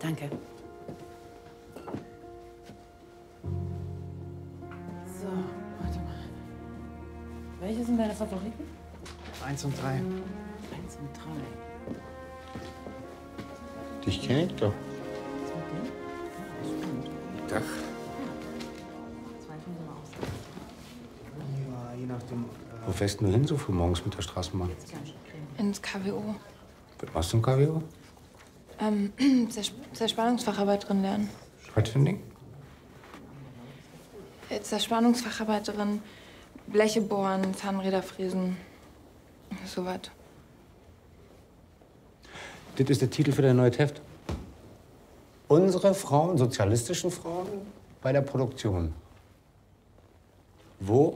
Danke. So, warte mal. Welche sind deine Favoriten? 1 und 3. 1 und 3. Dich kenn ich doch. Was mit dem? Ja, spannend. Dach. 2 von so aus. Ja, je nachdem. Wo fährst du hin so früh morgens mit der Straßenbahn? Ins KWO. Was machst du im KWO? Zerspannungsfacharbeit drin lernen. Was für ein Ding? Zerspannungsfacharbeiterin, Bleche bohren, Zahnräder fräsen. So was. Das ist der Titel für dein neues Heft. Unsere Frauen, sozialistischen Frauen, bei der Produktion. Wo